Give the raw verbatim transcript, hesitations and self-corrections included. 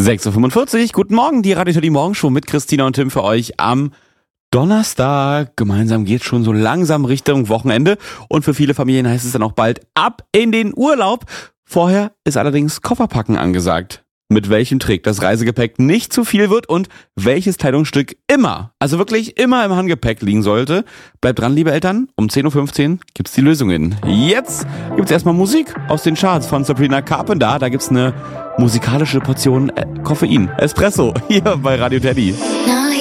sechs Uhr fünfundvierzig, guten Morgen, die Radio Teddy Morgenshow mit Christina und Tim für euch am Donnerstag. Gemeinsam geht schon so langsam Richtung Wochenende und für viele Familien heißt es dann auch bald ab in den Urlaub. Vorher ist allerdings Kofferpacken angesagt. Mit welchem Trick das Reisegepäck nicht zu viel wird und welches Kleidungsstück immer, also wirklich immer im Handgepäck liegen sollte. Bleibt dran, liebe Eltern, um zehn Uhr fünfzehn gibt's die Lösungen. Jetzt gibt's erstmal Musik aus den Charts von Sabrina Carpenter. Da gibt's eine musikalische Portion äh, Koffein, Espresso, hier bei Radio Teddy.